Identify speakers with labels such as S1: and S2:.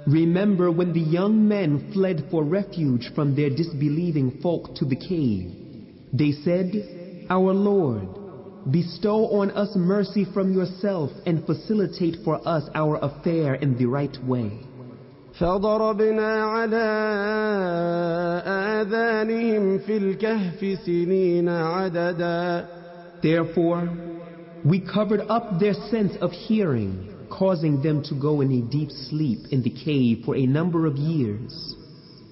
S1: Remember when the young men fled for refuge from their disbelieving folk to the cave. They said, "Our Lord, bestow on us mercy from yourself and facilitate for us our affair in the right way."
S2: فضربنا على آذانهم في الكهف سنين عددا.
S1: Therefore, we covered up their sense of hearing, causing them to go in a deep sleep in the cave for a number of years.